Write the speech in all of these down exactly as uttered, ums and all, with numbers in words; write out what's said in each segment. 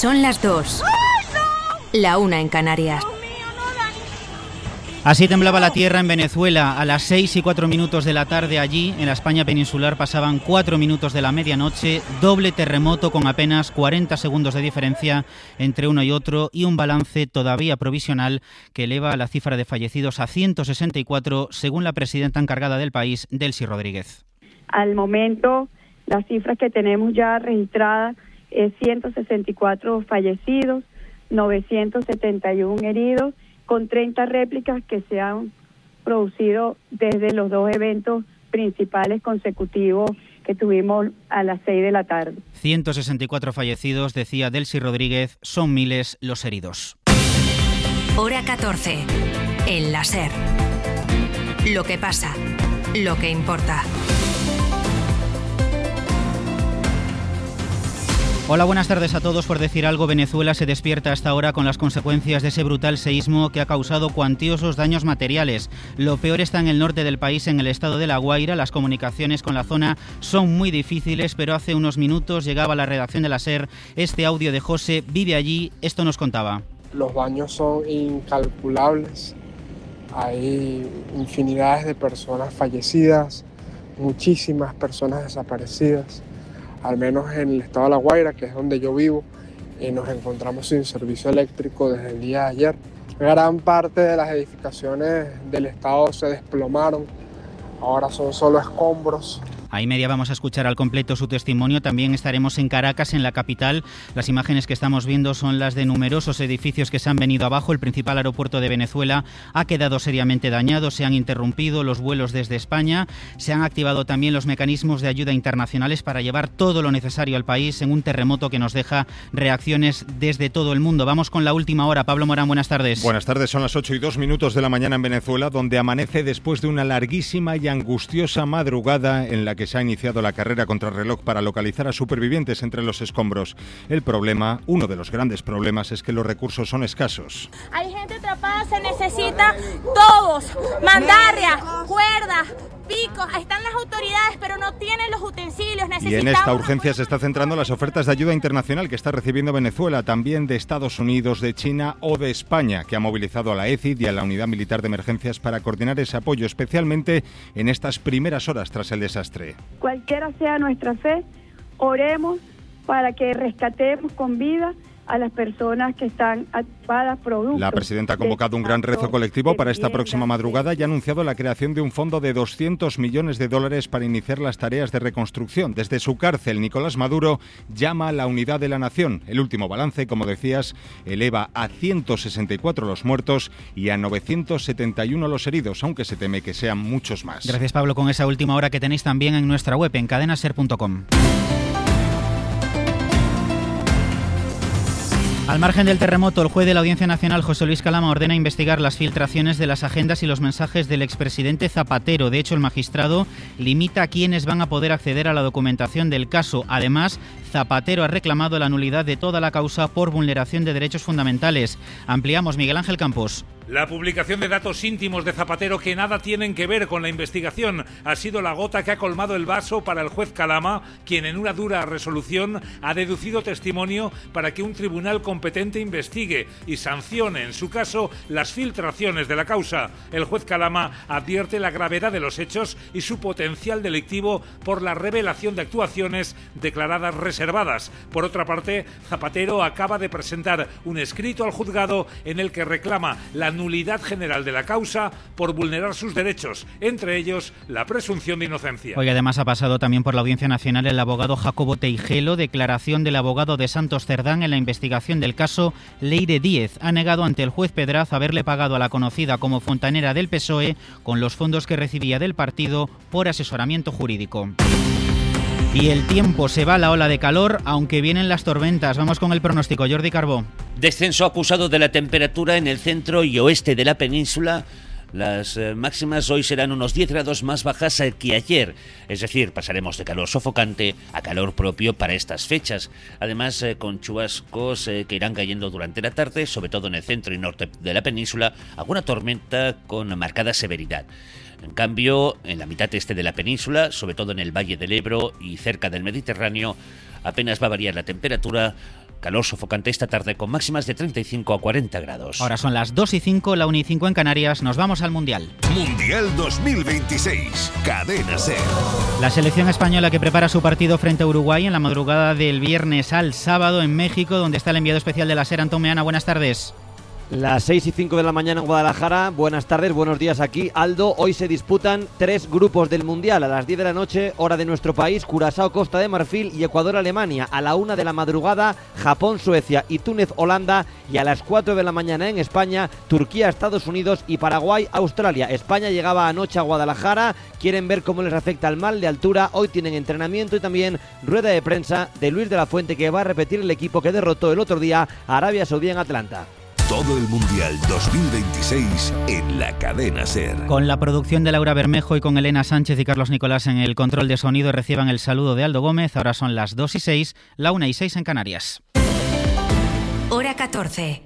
Son las dos. La una en Canarias. Así temblaba la tierra en Venezuela. A las seis y cuatro minutos de la tarde allí, en la España peninsular, pasaban cuatro minutos de la medianoche. Doble terremoto con apenas cuarenta segundos de diferencia entre uno y otro y un balance todavía provisional que eleva la cifra de fallecidos a ciento sesenta y cuatro, según la presidenta encargada del país, Delcy Rodríguez. Al momento, las cifras que tenemos ya registradas es ciento sesenta y cuatro fallecidos, novecientos setenta y uno heridos, con treinta réplicas que se han producido desde los dos eventos principales consecutivos que tuvimos a las seis de la tarde. ciento sesenta y cuatro fallecidos, decía Delcy Rodríguez, son miles los heridos. Hora catorce. El la SER. Lo que pasa, lo que importa. Hola, buenas tardes a todos. Por decir algo, Venezuela se despierta hasta ahora con las consecuencias de ese brutal seísmo que ha causado cuantiosos daños materiales. Lo peor está en el norte del país, en el estado de La Guaira. Las comunicaciones con la zona son muy difíciles, pero hace unos minutos llegaba a la redacción de la SER este audio de José. Vive allí, esto nos contaba. Los daños son incalculables. Hay infinidades de personas fallecidas, muchísimas personas desaparecidas. Al menos en el estado de La Guaira, que es donde yo vivo, eh, nos encontramos sin servicio eléctrico desde el día de ayer. Gran parte de las edificaciones del estado se desplomaron, ahora son solo escombros. A y media vamos a escuchar al completo su testimonio. También estaremos en Caracas, en la capital. Las imágenes que estamos viendo son las de numerosos edificios que se han venido abajo. El principal aeropuerto de Venezuela ha quedado seriamente dañado. Se han interrumpido los vuelos desde España. Se han activado también los mecanismos de ayuda internacionales para llevar todo lo necesario al país en un terremoto que nos deja reacciones desde todo el mundo. Vamos con la última hora. Pablo Morán, buenas tardes. Buenas tardes. Son las ocho y dos minutos de la mañana en Venezuela, donde amanece después de una larguísima y angustiosa madrugada en la que se ha iniciado la carrera contrarreloj para localizar a supervivientes entre los escombros. El problema, uno de los grandes problemas, es que los recursos son escasos. Hay gente atrapada, se necesita todos, mandarria, cuerda, picos. Están las autoridades, pero no tienen los utensilios. Necesitamos... Y en esta urgencia se está centrando las ofertas de ayuda internacional que está recibiendo Venezuela, también de Estados Unidos, de China o de España, que ha movilizado a la E C I D y a la Unidad Militar de Emergencias para coordinar ese apoyo, especialmente en estas primeras horas tras el desastre. Cualquiera sea nuestra fe, oremos para que rescatemos con vida a las personas que están atrapadas producto. La presidenta ha convocado un gran rezo colectivo para esta próxima madrugada y ha anunciado la creación de un fondo de doscientos millones de dólares para iniciar las tareas de reconstrucción. Desde su cárcel, Nicolás Maduro llama a la unidad de la nación. El último balance, como decías, eleva a ciento sesenta y cuatro los muertos y a novecientos setenta y uno los heridos, aunque se teme que sean muchos más. Gracias, Pablo, con esa última hora que tenéis también en nuestra web, en cadena ser punto com. Al margen del terremoto, el juez de la Audiencia Nacional, José Luis Calama, ordena investigar las filtraciones de las agendas y los mensajes del expresidente Zapatero. De hecho, el magistrado limita a quienes van a poder acceder a la documentación del caso. Además, Zapatero ha reclamado la nulidad de toda la causa por vulneración de derechos fundamentales. Ampliamos, Miguel Ángel Campos. La publicación de datos íntimos de Zapatero que nada tienen que ver con la investigación ha sido la gota que ha colmado el vaso para el juez Calama, quien en una dura resolución ha deducido testimonio para que un tribunal competente investigue y sancione, en su caso, las filtraciones de la causa. El juez Calama advierte la gravedad de los hechos y su potencial delictivo por la revelación de actuaciones declaradas reservadas. Por otra parte, Zapatero acaba de presentar un escrito al juzgado en el que reclama la nulidad general de la causa por vulnerar sus derechos, entre ellos la presunción de inocencia. Hoy además ha pasado también por la Audiencia Nacional el abogado Jacobo Teijelo. Declaración del abogado de Santos Cerdán en la investigación del caso Leire Díez. Ha negado ante el juez Pedraz haberle pagado a la conocida como fontanera del P S O E con los fondos que recibía del partido por asesoramiento jurídico. Y el tiempo, se va la ola de calor, aunque vienen las tormentas. Vamos con el pronóstico, Jordi Carbó. Descenso acusado de la temperatura en el centro y oeste de la península. Las eh, máximas hoy serán unos diez grados más bajas que ayer, es decir, pasaremos de calor sofocante a calor propio para estas fechas. Además, eh, con chubascos eh, que irán cayendo durante la tarde, sobre todo en el centro y norte de la península, alguna tormenta con marcada severidad. En cambio, en la mitad este de la península, sobre todo en el Valle del Ebro y cerca del Mediterráneo, apenas va a variar la temperatura, calor sofocante esta tarde con máximas de treinta y cinco a cuarenta grados. Ahora son las dos y cinco, la una y cinco en Canarias. Nos vamos al Mundial. Mundial dos mil veintiséis, Cadena SER. La selección española que prepara su partido frente a Uruguay en la madrugada del viernes al sábado en México, donde está el enviado especial de la SER, Antón Meana. Buenas tardes. Las seis y cinco de la mañana en Guadalajara. Buenas tardes, buenos días aquí. Aldo, hoy se disputan tres grupos del Mundial. A las diez de la noche, hora de nuestro país, Curazao, Costa de Marfil y Ecuador, Alemania. A la una de la madrugada, Japón, Suecia y Túnez, Holanda. Y a las cuatro de la mañana en España, Turquía, Estados Unidos y Paraguay, Australia. España llegaba anoche a Guadalajara. Quieren ver cómo les afecta el mal de altura. Hoy tienen entrenamiento y también rueda de prensa de Luis de la Fuente, que va a repetir el equipo que derrotó el otro día a Arabia Saudí en Atlanta. Todo el Mundial dos mil veintiséis en la Cadena SER. Con la producción de Laura Bermejo y con Elena Sánchez y Carlos Nicolás en el control de sonido, reciban el saludo de Aldo Gómez. Ahora son las dos y seis, la una y seis en Canarias. Hora catorce.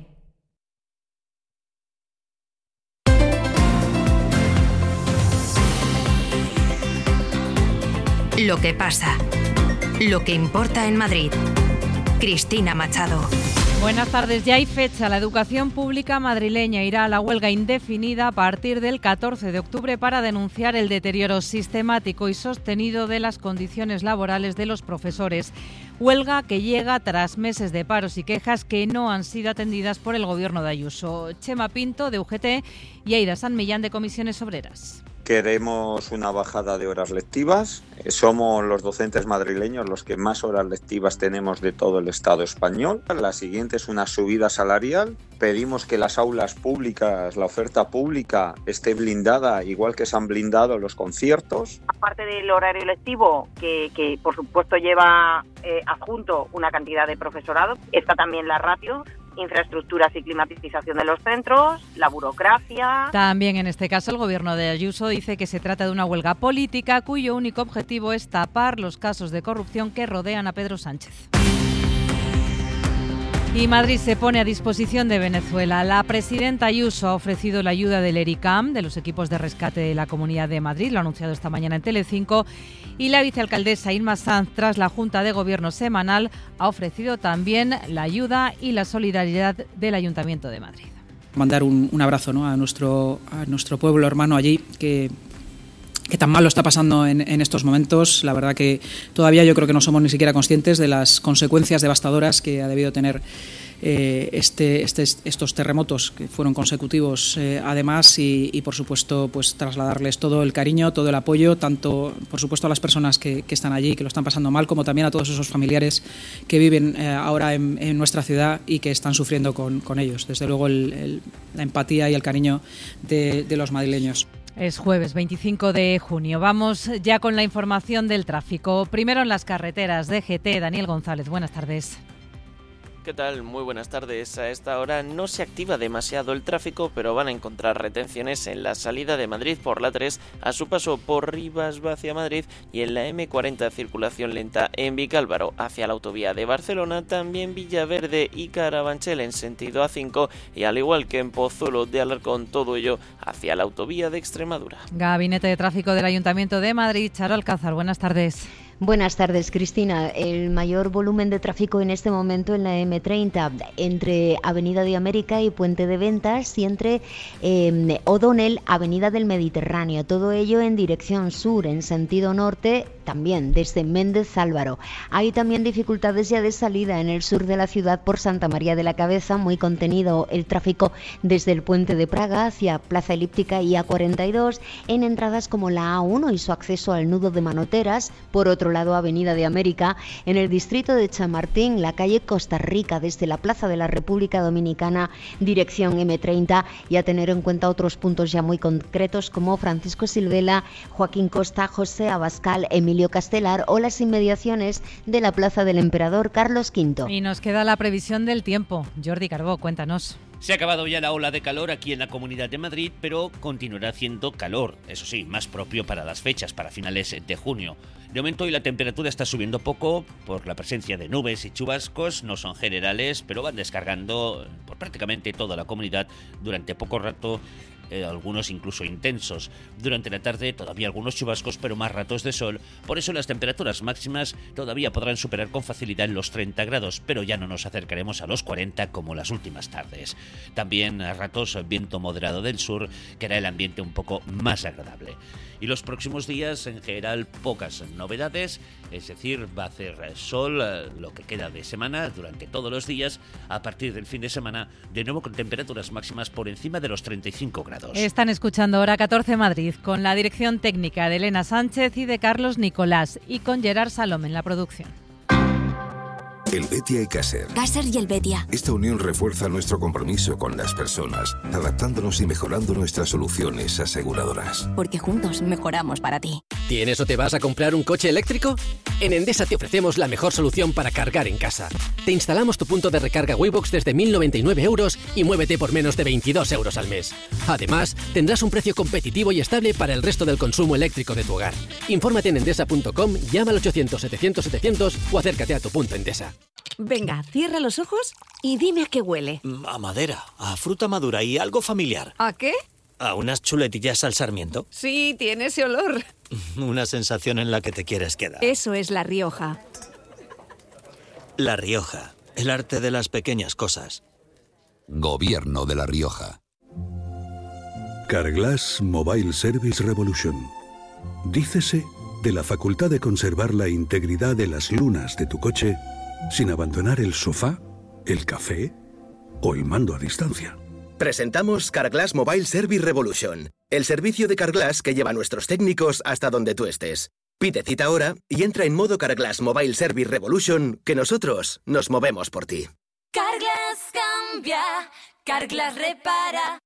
Lo que pasa. Lo que importa en Madrid. Cristina Machado. Buenas tardes. Ya hay fecha. La educación pública madrileña irá a la huelga indefinida a partir del catorce de octubre para denunciar el deterioro sistemático y sostenido de las condiciones laborales de los profesores. Huelga que llega tras meses de paros y quejas que no han sido atendidas por el gobierno de Ayuso. Chema Pinto, de U G T, y Aida San Millán, de Comisiones Obreras. Queremos una bajada de horas lectivas. Somos los docentes madrileños los que más horas lectivas tenemos de todo el Estado español. La siguiente es una subida salarial. Pedimos que las aulas públicas, la oferta pública, esté blindada, igual que se han blindado los conciertos. Aparte del horario lectivo, que, que por supuesto lleva eh, adjunto una cantidad de profesorado, está también la ratio, infraestructuras y climatización de los centros, la burocracia. También en este caso el gobierno de Ayuso dice que se trata de una huelga política cuyo único objetivo es tapar los casos de corrupción que rodean a Pedro Sánchez. Y Madrid se pone a disposición de Venezuela. La presidenta Ayuso ha ofrecido la ayuda del ERICAM, de los equipos de rescate de la Comunidad de Madrid, lo ha anunciado esta mañana en Telecinco, y la vicealcaldesa Inma Sanz, tras la Junta de Gobierno semanal, ha ofrecido también la ayuda y la solidaridad del Ayuntamiento de Madrid. Mandar un, un abrazo, ¿no?, a nuestro, a nuestro pueblo hermano allí, que... que tan mal lo está pasando en, en estos momentos. La verdad que todavía yo creo que no somos ni siquiera conscientes de las consecuencias devastadoras que ha debido tener eh, este, este, estos terremotos que fueron consecutivos eh, además y, y por supuesto pues trasladarles todo el cariño, todo el apoyo, tanto por supuesto a las personas que, que están allí, que lo están pasando mal, como también a todos esos familiares que viven eh, ahora en, en nuestra ciudad y que están sufriendo con, con ellos. Desde luego el, el, la empatía y el cariño de, de los madrileños. Es jueves veinticinco de junio. Vamos ya con la información del tráfico. Primero en las carreteras. D G T, Daniel González. Buenas tardes. ¿Qué tal? Muy buenas tardes. A esta hora no se activa demasiado el tráfico, pero van a encontrar retenciones en la salida de Madrid por la tres, a su paso por Rivas hacia Madrid, y en la eme cuarenta circulación lenta en Vicálvaro hacia la autovía de Barcelona, también Villaverde y Carabanchel en sentido A cinco, y al igual que en Pozuelo de Alarcón, todo ello hacia la autovía de Extremadura. Gabinete de Tráfico del Ayuntamiento de Madrid, Charo Alcázar. Buenas tardes. Buenas tardes, Cristina. El mayor volumen de tráfico en este momento en la eme treinta, entre Avenida de América y Puente de Ventas, y entre eh, O'Donnell, Avenida del Mediterráneo. Todo ello en dirección sur, en sentido norte, también desde Méndez Álvaro. Hay también dificultades ya de salida en el sur de la ciudad por Santa María de la Cabeza, muy contenido el tráfico desde el Puente de Praga hacia Plaza Elíptica y A cuarenta y dos, en entradas como la A uno y su acceso al nudo de Manoteras. Por otro lado, Avenida de América, en el distrito de Chamartín, la calle Costa Rica, desde la Plaza de la República Dominicana, dirección eme treinta, y a tener en cuenta otros puntos ya muy concretos como Francisco Silvela, Joaquín Costa, José Abascal, Emilio Castelar o las inmediaciones de la Plaza del Emperador Carlos quinto. Y nos queda la previsión del tiempo. Jordi Carbó, cuéntanos. Se ha acabado ya la ola de calor aquí en la Comunidad de Madrid, pero continuará haciendo calor, eso sí, más propio para las fechas, para finales de junio. De momento hoy la temperatura está subiendo poco por la presencia de nubes y chubascos, no son generales, pero van descargando por prácticamente toda la comunidad durante poco rato eh, algunos incluso intensos. Durante la tarde todavía algunos chubascos, pero más ratos de sol. Por eso las temperaturas máximas todavía podrán superar con facilidad los treinta grados, pero ya no nos acercaremos a los cuarenta como las últimas tardes. También a ratos viento moderado del sur, que hará el ambiente un poco más agradable. Y los próximos días, en general, pocas novedades, es decir, va a hacer sol lo que queda de semana durante todos los días. A partir del fin de semana, de nuevo con temperaturas máximas por encima de los treinta y cinco grados. Están escuchando Hora catorce Madrid, con la dirección técnica de Elena Sánchez y de Carlos Nicolás, y con Gerard Salom en la producción. El Betia y Caser. Caser y el Betia. Esta unión refuerza nuestro compromiso con las personas, adaptándonos y mejorando nuestras soluciones aseguradoras. Porque juntos mejoramos para ti. ¿Tienes o te vas a comprar un coche eléctrico? En Endesa te ofrecemos la mejor solución para cargar en casa. Te instalamos tu punto de recarga Waybox desde mil noventa y nueve euros y muévete por menos de veintidós euros al mes. Además, tendrás un precio competitivo y estable para el resto del consumo eléctrico de tu hogar. Infórmate en endesa punto com, llama al ochocientos setecientos setecientos o acércate a tu punto Endesa. Venga, cierra los ojos y dime a qué huele. A madera, a fruta madura y algo familiar. ¿A qué? A unas chuletillas al sarmiento. Sí, tiene ese olor. Una sensación en la que te quieres quedar. Eso es La Rioja. La Rioja, el arte de las pequeñas cosas. Gobierno de La Rioja. Carglass Mobile Service Revolution. Dícese de la facultad de conservar la integridad de las lunas de tu coche sin abandonar el sofá, el café o el mando a distancia. Presentamos Carglass Mobile Service Revolution, el servicio de Carglass que lleva a nuestros técnicos hasta donde tú estés. Pide cita ahora y entra en modo Carglass Mobile Service Revolution, que nosotros nos movemos por ti. Carglass cambia, Carglass repara.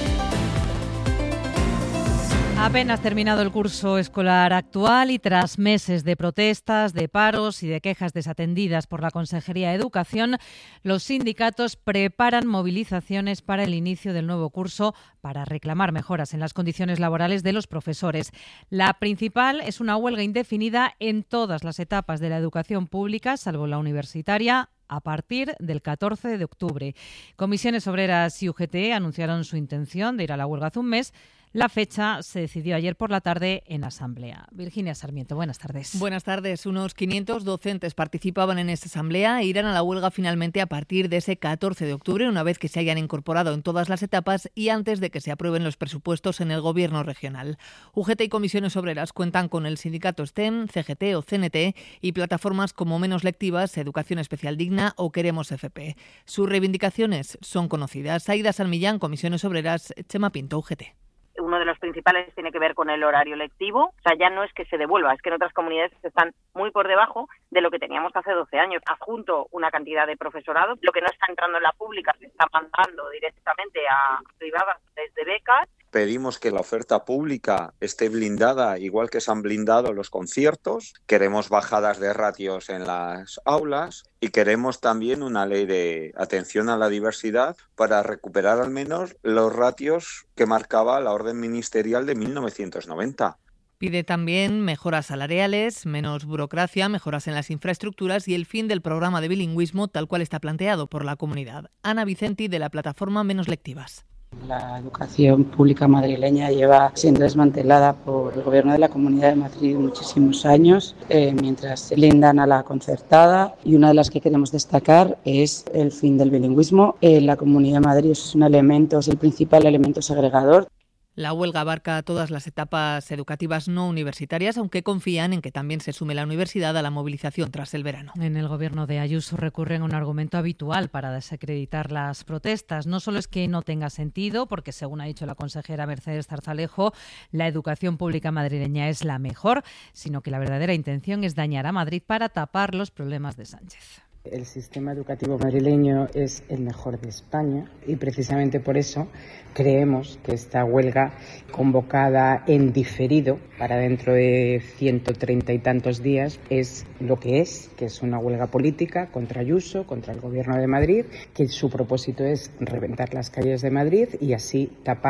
Apenas terminado el curso escolar actual y tras meses de protestas, de paros y de quejas desatendidas por la Consejería de Educación, los sindicatos preparan movilizaciones para el inicio del nuevo curso para reclamar mejoras en las condiciones laborales de los profesores. La principal es una huelga indefinida en todas las etapas de la educación pública, salvo la universitaria, a partir del catorce de octubre. Comisiones Obreras y U G T anunciaron su intención de ir a la huelga hace un mes. La fecha se decidió ayer por la tarde en asamblea. Virginia Sarmiento, buenas tardes. Buenas tardes. Unos quinientos docentes participaban en esta asamblea e irán a la huelga finalmente a partir de ese catorce de octubre, una vez que se hayan incorporado en todas las etapas y antes de que se aprueben los presupuestos en el gobierno regional. U G T y Comisiones Obreras cuentan con el sindicato STEM, C G T o C N T y plataformas como Menos Lectivas, Educación Especial Digna o Queremos F P. Sus reivindicaciones son conocidas. Aida San Millán, Comisiones Obreras, Chema Pinto, U G T. Uno de los principales tiene que ver con el horario lectivo. O sea, ya no es que se devuelva, es que en otras comunidades están muy por debajo de lo que teníamos hace doce años. Adjunto una cantidad de profesorado. Lo que no está entrando en la pública se está mandando directamente a privadas desde becas. Pedimos que la oferta pública esté blindada, igual que se han blindado los conciertos. Queremos bajadas de ratios en las aulas y queremos también una ley de atención a la diversidad para recuperar al menos los ratios que marcaba la orden ministerial de mil novecientos noventa. Pide también mejoras salariales, menos burocracia, mejoras en las infraestructuras y el fin del programa de bilingüismo tal cual está planteado por la comunidad. Ana Vicenti, de la plataforma Menos Lectivas. La educación pública madrileña lleva siendo desmantelada por el Gobierno de la Comunidad de Madrid muchísimos años, eh, mientras se lindan a la concertada, y una de las que queremos destacar es el fin del bilingüismo. En la Comunidad de Madrid es un elemento, es el principal elemento segregador. La huelga abarca todas las etapas educativas no universitarias, aunque confían en que también se sume la universidad a la movilización tras el verano. En el gobierno de Ayuso recurren a un argumento habitual para desacreditar las protestas. No solo es que no tenga sentido, porque según ha dicho la consejera Mercedes Zarzalejo, la educación pública madrileña es la mejor, sino que la verdadera intención es dañar a Madrid para tapar los problemas de Sánchez. El sistema educativo madrileño es el mejor de España y precisamente por eso creemos que esta huelga convocada en diferido para dentro de ciento treinta y tantos días es lo que es, que es una huelga política contra Ayuso, contra el Gobierno de Madrid, que su propósito es reventar las calles de Madrid y así tapar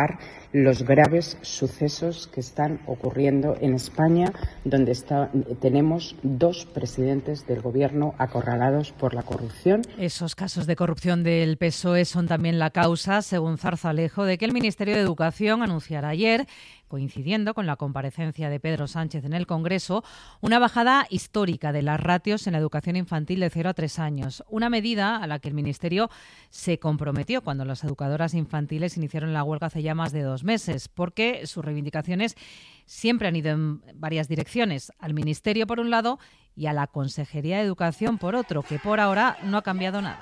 los graves sucesos que están ocurriendo en España, donde está, tenemos dos presidentes del Gobierno acorralados por la corrupción. Esos casos de corrupción del P S O E son también la causa, según Zarzalejo, de que el Ministerio de Educación anunciara ayer, coincidiendo con la comparecencia de Pedro Sánchez en el Congreso, una bajada histórica de las ratios en la educación infantil de cero a tres años. Una medida a la que el Ministerio se comprometió cuando las educadoras infantiles iniciaron la huelga hace ya más de dos meses, porque sus reivindicaciones siempre han ido en varias direcciones. Al Ministerio, por un lado, y a la Consejería de Educación, por otro, que por ahora no ha cambiado nada.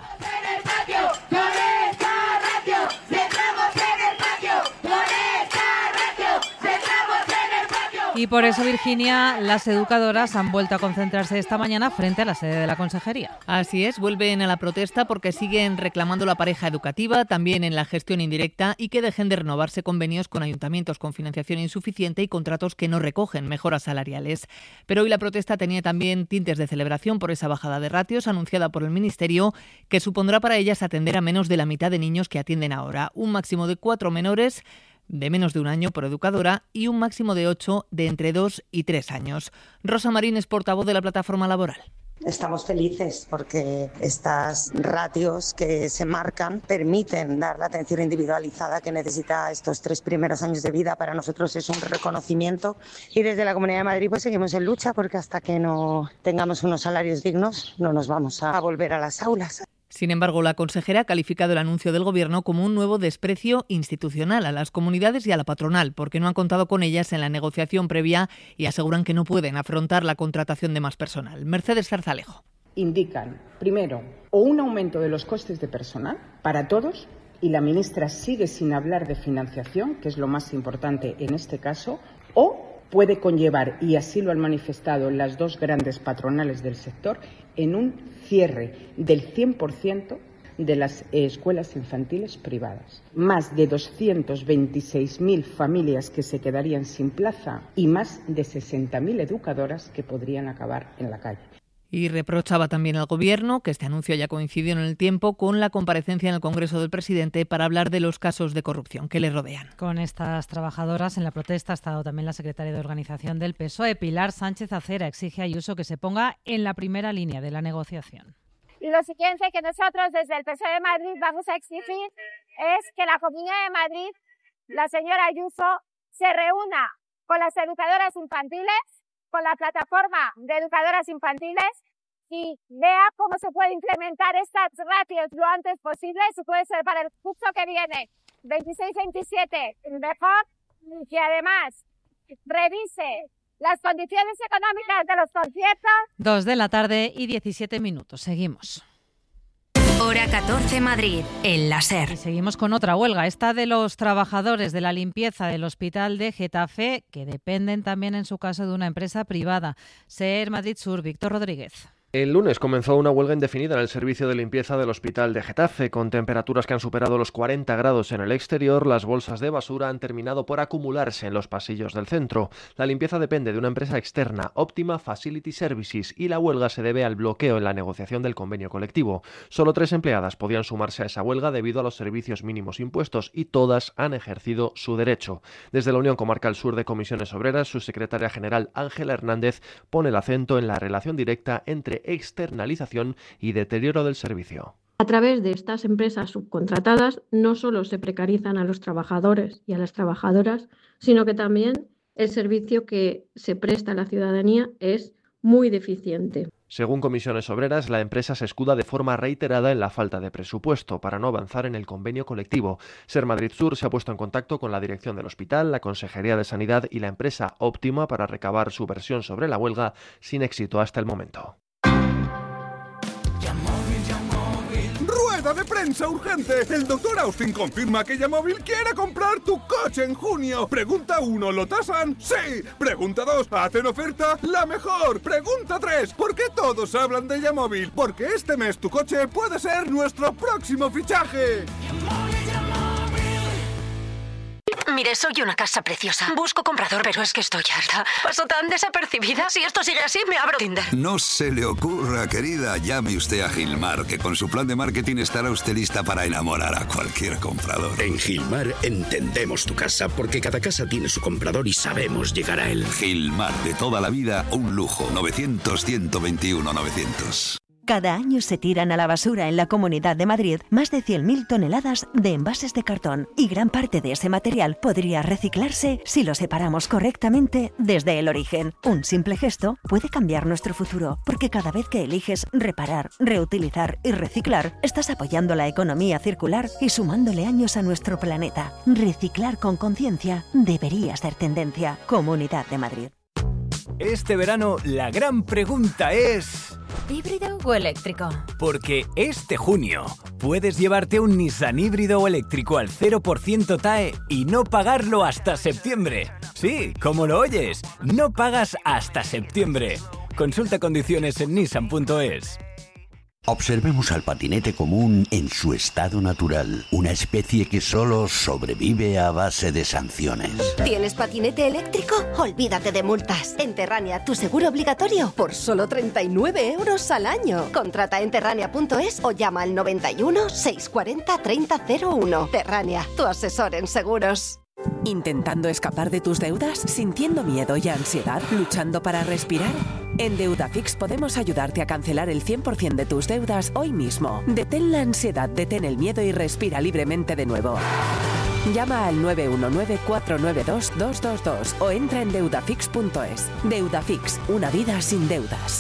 Y por eso, Virginia, las educadoras han vuelto a concentrarse esta mañana frente a la sede de la Consejería. Así es, vuelven a la protesta porque siguen reclamando la pareja educativa, también en la gestión indirecta, y que dejen de renovarse convenios con ayuntamientos con financiación insuficiente y contratos que no recogen mejoras salariales. Pero hoy la protesta tenía también tintes de celebración por esa bajada de ratios anunciada por el Ministerio, que supondrá para ellas atender a menos de la mitad de niños que atienden ahora, un máximo de cuatro menores de menos de un año por educadora y un máximo de ocho de entre dos y tres años. Rosa Marín es portavoz de la Plataforma Laboral. Estamos felices porque estas ratios que se marcan permiten dar la atención individualizada que necesita estos tres primeros años de vida. Para nosotros es un reconocimiento y desde la Comunidad de Madrid pues seguimos en lucha porque hasta que no tengamos unos salarios dignos no nos vamos a volver a las aulas. Sin embargo, la consejera ha calificado el anuncio del Gobierno como un nuevo desprecio institucional a las comunidades y a la patronal, porque no han contado con ellas en la negociación previa y aseguran que no pueden afrontar la contratación de más personal. Mercedes Zarzalejo. Indican, primero, o un aumento de los costes de personal para todos, y la ministra sigue sin hablar de financiación, que es lo más importante en este caso, o puede conllevar, y así lo han manifestado las dos grandes patronales del sector, en un cierre del cien por ciento de las eh, escuelas infantiles privadas. Más de doscientas veintiséis mil familias que se quedarían sin plaza y más de sesenta mil educadoras que podrían acabar en la calle. Y reprochaba también al Gobierno que este anuncio haya coincidido en el tiempo con la comparecencia en el Congreso del presidente para hablar de los casos de corrupción que le rodean. Con estas trabajadoras en la protesta ha estado también la secretaria de Organización del P S O E, Pilar Sánchez Acera. Exige a Ayuso que se ponga en la primera línea de la negociación. Y lo siguiente que nosotros desde el P S O E de Madrid vamos a exigir es que la Comunidad de Madrid, la señora Ayuso, se reúna con las educadoras infantiles, con la plataforma de educadoras infantiles y vea cómo se puede implementar estas ratios lo antes posible. Si puede ser para el curso que viene, veintiséis veintisiete, mejor, que además revise las condiciones económicas de los conciertos. Dos de la tarde y diecisiete minutos. Seguimos. Hora catorce Madrid, el láser. Y seguimos con otra huelga, esta de los trabajadores de la limpieza del Hospital de Getafe, que dependen también en su caso de una empresa privada. SER Madrid Sur, Víctor Rodríguez. El lunes comenzó una huelga indefinida en el servicio de limpieza del Hospital de Getafe. Con temperaturas que han superado los cuarenta grados en el exterior, las bolsas de basura han terminado por acumularse en los pasillos del centro. La limpieza depende de una empresa externa, Optima Facility Services, y la huelga se debe al bloqueo en la negociación del convenio colectivo. Solo tres empleadas podían sumarse a esa huelga debido a los servicios mínimos impuestos y todas han ejercido su derecho. Desde la Unión Comarcal Sur de Comisiones Obreras, su secretaria general Ángela Hernández pone el acento en la relación directa entre externalización y deterioro del servicio. A través de estas empresas subcontratadas no solo se precarizan a los trabajadores y a las trabajadoras, sino que también el servicio que se presta a la ciudadanía es muy deficiente. Según Comisiones Obreras, la empresa se escuda de forma reiterada en la falta de presupuesto para no avanzar en el convenio colectivo. SER Madrid Sur se ha puesto en contacto con la dirección del hospital, la Consejería de Sanidad y la empresa Optima para recabar su versión sobre la huelga, sin éxito hasta el momento. ¡Rueda de prensa urgente! El doctor Austin confirma que Yamóvil quiere comprar tu coche en junio. Pregunta uno, ¿lo tasan? ¡Sí! Pregunta dos, ¿hacen oferta? ¡La mejor! Pregunta tres, ¿por qué todos hablan de Yamóvil? Porque este mes tu coche puede ser nuestro próximo fichaje. Mire, soy una casa preciosa. Busco comprador, pero es que estoy harta. Paso tan desapercibida. Si esto sigue así, me abro Tinder. No se le ocurra, querida. Llame usted a Gilmar, que con su plan de marketing estará usted lista para enamorar a cualquier comprador. En Gilmar entendemos tu casa, porque cada casa tiene su comprador y sabemos llegar a él. Gilmar, de toda la vida, un lujo. novecientos, ciento veintiuno, novecientos. Cada año se tiran a la basura en la Comunidad de Madrid más de cien mil toneladas de envases de cartón y gran parte de ese material podría reciclarse si lo separamos correctamente desde el origen. Un simple gesto puede cambiar nuestro futuro, porque cada vez que eliges reparar, reutilizar y reciclar, estás apoyando la economía circular y sumándole años a nuestro planeta. Reciclar con conciencia debería ser tendencia. Comunidad de Madrid. Este verano la gran pregunta es... ¿híbrido o eléctrico? Porque este junio puedes llevarte un Nissan híbrido o eléctrico al cero por ciento T A E y no pagarlo hasta septiembre. Sí, como lo oyes, no pagas hasta septiembre. Consulta condiciones en nissan punto es. Observemos al patinete común en su estado natural, una especie que solo sobrevive a base de sanciones. ¿Tienes patinete eléctrico? Olvídate de multas. En Terrania, tu seguro obligatorio por solo treinta y nueve euros al año. Contrata en terrania punto es o llama al noventa y uno, seiscientos cuarenta, treinta cero uno. Terrania, tu asesor en seguros. ¿Intentando escapar de tus deudas? ¿Sintiendo miedo y ansiedad? ¿Luchando para respirar? En Deudafix podemos ayudarte a cancelar el cien por ciento de tus deudas hoy mismo. Detén la ansiedad, detén el miedo y respira libremente de nuevo. Llama al nueve uno nueve, cuatro nueve dos, dos dos dos o entra en deudafix punto es. Deudafix, una vida sin deudas.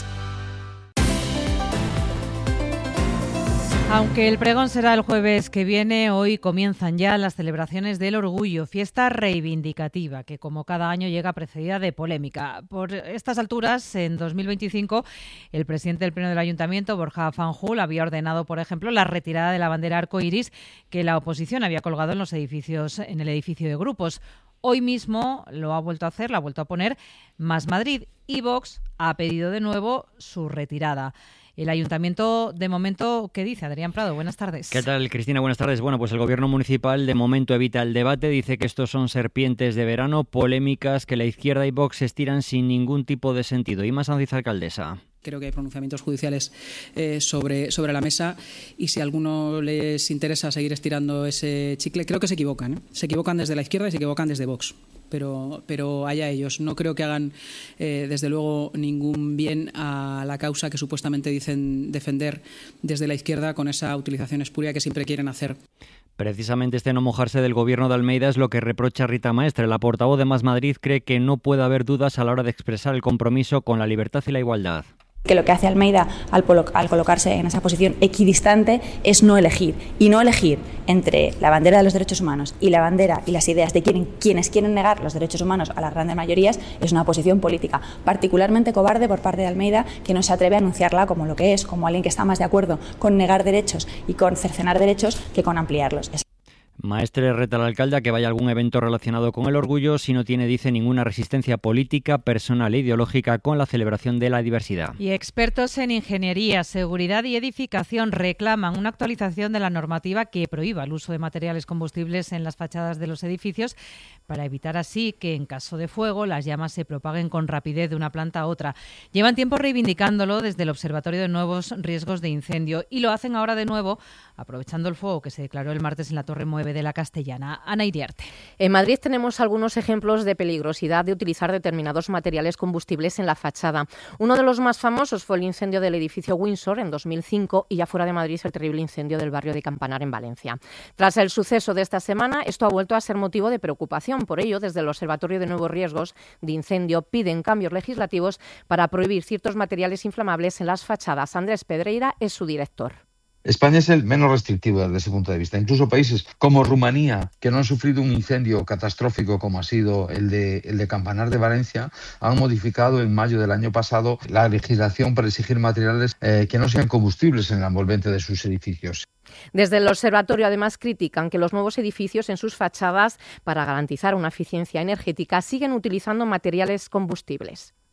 Aunque el pregón será el jueves que viene, hoy comienzan ya las celebraciones del Orgullo, fiesta reivindicativa que como cada año llega precedida de polémica. Por estas alturas, en dos mil veinticinco, el presidente del Pleno del Ayuntamiento, Borja Fanjul, había ordenado, por ejemplo, la retirada de la bandera arcoiris que la oposición había colgado en los edificios, en el edificio de Grupos. Hoy mismo lo ha vuelto a hacer, la ha vuelto a poner Más Madrid, y Vox ha pedido de nuevo su retirada. El Ayuntamiento, de momento, ¿qué dice? Adrián Prado, buenas tardes. ¿Qué tal, Cristina? Buenas tardes. Bueno, pues el Gobierno municipal de momento evita el debate, dice que estos son serpientes de verano, polémicas que la izquierda y Vox estiran sin ningún tipo de sentido. Ima Sanz, alcaldesa. Creo que hay pronunciamientos judiciales eh, sobre, sobre la mesa y si a alguno les interesa seguir estirando ese chicle, creo que se equivocan. ¿eh? Se equivocan desde la izquierda y se equivocan desde Vox. Pero, pero allá ellos. No creo que hagan, eh, desde luego, ningún bien a la causa que supuestamente dicen defender desde la izquierda con esa utilización espuria que siempre quieren hacer. Precisamente este no mojarse del Gobierno de Almeida es lo que reprocha Rita Maestre. La portavoz de Más Madrid cree que no puede haber dudas a la hora de expresar el compromiso con la libertad y la igualdad. Que lo que hace Almeida al, al colocarse en esa posición equidistante es no elegir, y no elegir entre la bandera de los derechos humanos y la bandera y las ideas de quien, quienes quieren negar los derechos humanos a las grandes mayorías es una posición política particularmente cobarde por parte de Almeida, que no se atreve a anunciarla como lo que es, como alguien que está más de acuerdo con negar derechos y con cercenar derechos que con ampliarlos. Maestre reta al alcalde a que vaya a algún evento relacionado con el orgullo si no tiene, dice, ninguna resistencia política, personal e ideológica con la celebración de la diversidad. Y expertos en ingeniería, seguridad y edificación reclaman una actualización de la normativa que prohíba el uso de materiales combustibles en las fachadas de los edificios para evitar así que, en caso de fuego, las llamas se propaguen con rapidez de una planta a otra. Llevan tiempo reivindicándolo desde el Observatorio de Nuevos Riesgos de Incendio y lo hacen ahora de nuevo, aprovechando el fuego que se declaró el martes en la Torre nueve de la Castellana. Ana Iriarte. En Madrid tenemos algunos ejemplos de peligrosidad de utilizar determinados materiales combustibles en la fachada. Uno de los más famosos fue el incendio del edificio Windsor en dos mil cinco y ya fuera de Madrid el terrible incendio del barrio de Campanar en Valencia. Tras el suceso de esta semana, esto ha vuelto a ser motivo de preocupación. Por ello, desde el Observatorio de Nuevos Riesgos de Incendio piden cambios legislativos para prohibir ciertos materiales inflamables en las fachadas. Andrés Pedreira es su director. España es el menos restrictivo desde ese punto de vista. Incluso países como Rumanía, que no han sufrido un incendio catastrófico como ha sido el de, el de Campanar de Valencia, han modificado en mayo del año pasado la legislación para exigir materiales eh, que no sean combustibles en el envolvente de sus edificios. Desde el observatorio, además, critican que los nuevos edificios en sus fachadas, para garantizar una eficiencia energética, siguen utilizando materiales combustibles.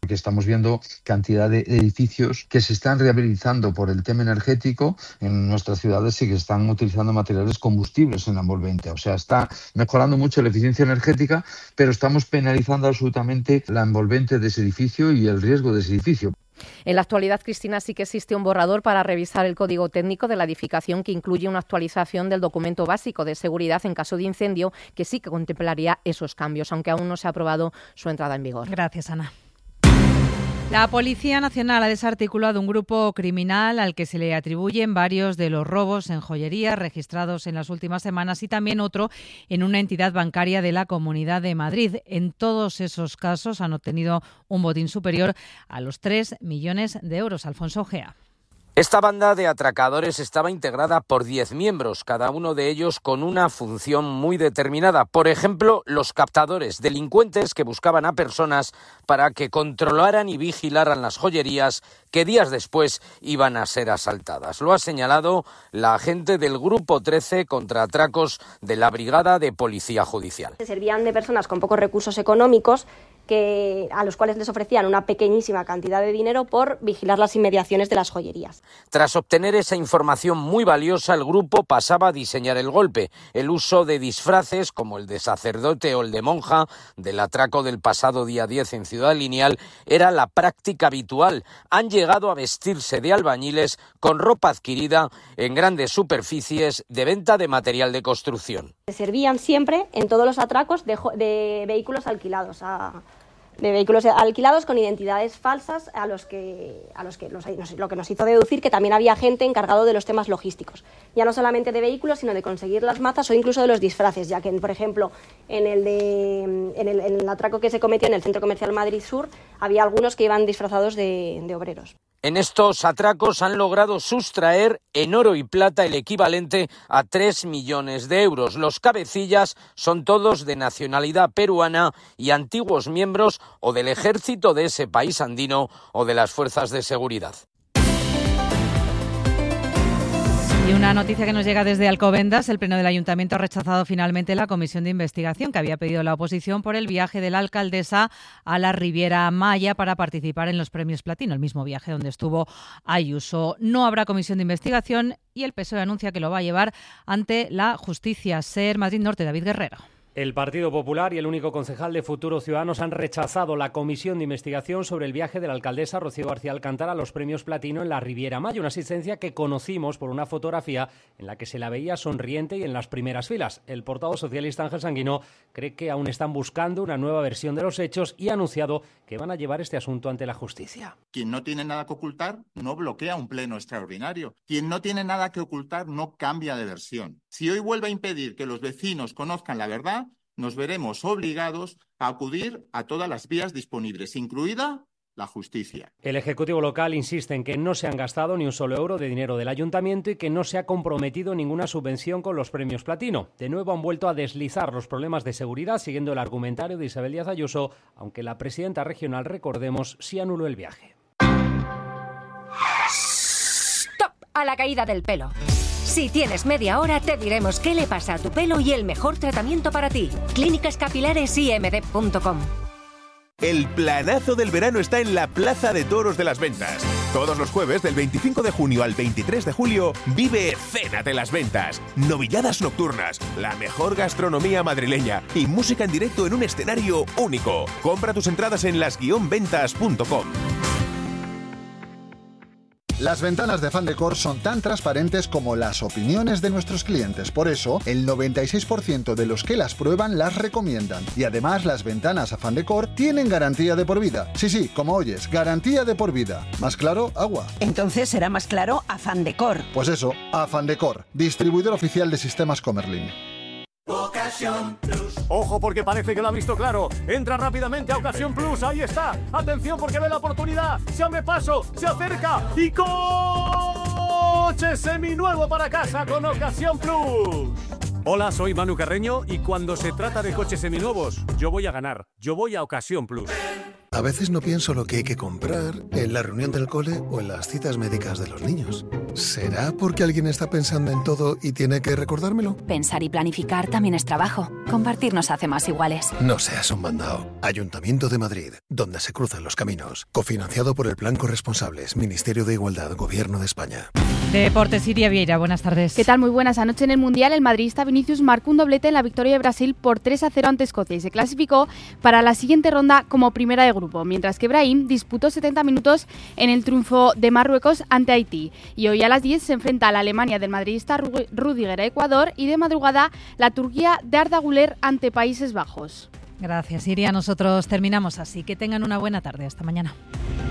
porque estamos viendo cantidad de edificios que se están rehabilitando por el tema energético en nuestras ciudades y que están utilizando materiales combustibles en la envolvente. O sea, está mejorando mucho la eficiencia energética, pero estamos penalizando absolutamente la envolvente de ese edificio y el riesgo de ese edificio. En la actualidad, Cristina, sí que existe un borrador para revisar el código técnico de la edificación que incluye una actualización del documento básico de seguridad en caso de incendio, que sí que contemplaría esos cambios, aunque aún no se ha aprobado su entrada en vigor. Gracias, Ana. La Policía Nacional ha desarticulado un grupo criminal al que se le atribuyen varios de los robos en joyería registrados en las últimas semanas y también otro en una entidad bancaria de la Comunidad de Madrid. En todos esos casos han obtenido un botín superior a los tres millones de euros. Alfonso Ojea. Esta banda de atracadores estaba integrada por diez miembros, cada uno de ellos con una función muy determinada. Por ejemplo, los captadores, delincuentes que buscaban a personas para que controlaran y vigilaran las joyerías que días después iban a ser asaltadas. Lo ha señalado la agente del Grupo trece contra atracos de la Brigada de Policía Judicial. Se servían de personas con pocos recursos económicos que, a los cuales les ofrecían una pequeñísima cantidad de dinero por vigilar las inmediaciones de las joyerías. Tras obtener esa información muy valiosa, el grupo pasaba a diseñar el golpe. El uso de disfraces, como el de sacerdote o el de monja, del atraco del pasado día diez en Ciudad Lineal, era la práctica habitual. Han llegado a vestirse de albañiles con ropa adquirida en grandes superficies de venta de material de construcción. Se servían siempre en todos los atracos de, de vehículos alquilados a... de vehículos alquilados con identidades falsas a los que a los que los, lo que nos hizo deducir que también había gente encargado de los temas logísticos, ya no solamente de vehículos, sino de conseguir las mazas o incluso de los disfraces, ya que, por ejemplo, en el de en el, en el atraco que se cometió en el Centro Comercial Madrid Sur había algunos que iban disfrazados de, de obreros. En estos atracos han logrado sustraer en oro y plata el equivalente a tres millones de euros. Los cabecillas son todos de nacionalidad peruana y antiguos miembros o del ejército de ese país andino o de las fuerzas de seguridad. Y una noticia que nos llega desde Alcobendas: el Pleno del Ayuntamiento ha rechazado finalmente la comisión de investigación que había pedido la oposición por el viaje de la alcaldesa a la Riviera Maya para participar en los premios Platino, el mismo viaje donde estuvo Ayuso. No habrá comisión de investigación y el P S O E anuncia que lo va a llevar ante la justicia. SER Madrid Norte, David Guerrero. El Partido Popular y el único concejal de Futuros Ciudadanos han rechazado la comisión de investigación sobre el viaje de la alcaldesa Rocío García Alcántara a los premios Platino en la Riviera Maya, una asistencia que conocimos por una fotografía en la que se la veía sonriente y en las primeras filas. El portavoz socialista Ángel Sanguino cree que aún están buscando una nueva versión de los hechos y ha anunciado que van a llevar este asunto ante la justicia. Quien no tiene nada que ocultar no bloquea un pleno extraordinario. Quien no tiene nada que ocultar no cambia de versión. Si hoy vuelve a impedir que los vecinos conozcan la verdad, nos veremos obligados a acudir a todas las vías disponibles, incluida la justicia. El Ejecutivo local insiste en que no se han gastado ni un solo euro de dinero del Ayuntamiento y que no se ha comprometido ninguna subvención con los premios Platino. De nuevo han vuelto a deslizar los problemas de seguridad siguiendo el argumentario de Isabel Díaz Ayuso, aunque la presidenta regional, recordemos, sí anuló el viaje. ¡Stop! A la caída del pelo. Si tienes media hora, te diremos qué le pasa a tu pelo y el mejor tratamiento para ti. Clínicas Capilares I M D punto com. El planazo del verano está en la Plaza de Toros de las Ventas. Todos los jueves, del veinticinco de junio al veintitrés de julio, vive Cena de las Ventas. Novilladas nocturnas, la mejor gastronomía madrileña y música en directo en un escenario único. Compra tus entradas en las guion ventas punto com. Las ventanas de Fandecor son tan transparentes como las opiniones de nuestros clientes. Por eso, el noventa y seis por ciento de los que las prueban las recomiendan. Y además, las ventanas a Fandecor tienen garantía de por vida. Sí, sí, como oyes, garantía de por vida. ¿Más claro? Agua. Entonces será más claro a Fandecor. Pues eso, a Fandecor, distribuidor oficial de sistemas Comerlin. Ocasión Plus. Ojo, porque parece que lo ha visto claro. Entra rápidamente a Ocasión Plus. Ahí está. Atención, porque ve la oportunidad. Se abre paso, se acerca y coche seminuevo para casa con Ocasión Plus. Hola, soy Manu Carreño y cuando se trata de coches seminuevos, yo voy a ganar. Yo voy a Ocasión Plus. A veces no pienso lo que hay que comprar en la reunión del cole o en las citas médicas de los niños. ¿Será porque alguien está pensando en todo y tiene que recordármelo? Pensar y planificar también es trabajo. Compartir nos hace más iguales. No seas un mandao. Ayuntamiento de Madrid, donde se cruzan los caminos. Cofinanciado por el Plan Corresponsables, Ministerio de Igualdad, Gobierno de España. Deportes, Iria Vieira, buenas tardes. ¿Qué tal? Muy buenas. Anoche en el Mundial, el madridista Vinicius marcó un doblete en la victoria de Brasil por tres a cero ante Escocia y se clasificó para la siguiente ronda como primera de grupo, mientras que Brahim disputó setenta minutos en el triunfo de Marruecos ante Haití. Y hoy a las diez se enfrenta a la Alemania del madridista Rüdiger a Ecuador y de madrugada la Turquía de Arda Güler ante Países Bajos. Gracias, Iria. Nosotros terminamos así. Que tengan una buena tarde. Hasta mañana.